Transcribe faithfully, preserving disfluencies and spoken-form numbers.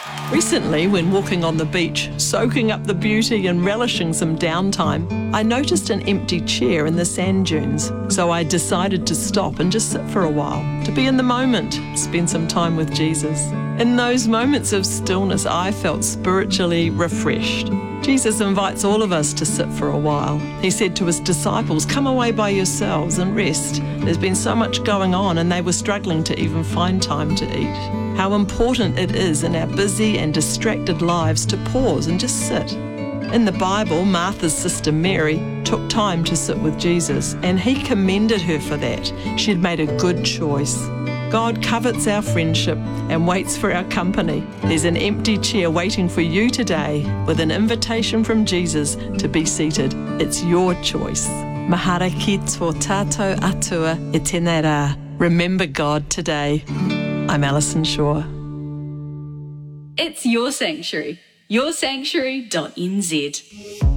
Recently, when walking on the beach, soaking up the beauty and relishing some downtime, I noticed an empty chair in the sand dunes. So I decided to stop and just sit for a while, to be in the moment, spend some time with Jesus. In those moments of stillness, I felt spiritually refreshed. Jesus invites all of us to sit for a while. He said to his disciples, "Come away by yourselves and rest." There's been so much going on and they were struggling to even find time to eat. How important it is in our busy and distracted lives to pause and just sit. In the Bible, Martha's sister Mary took time to sit with Jesus, and he commended her for that. She had made a good choice. God covets our friendship and waits for our company. There's an empty chair waiting for you today with an invitation from Jesus to be seated. It's your choice. Mahara ki tō tātou atua e tēnei rā. Remember God today. I'm Alison Shaw. It's your sanctuary. your sanctuary dot n z.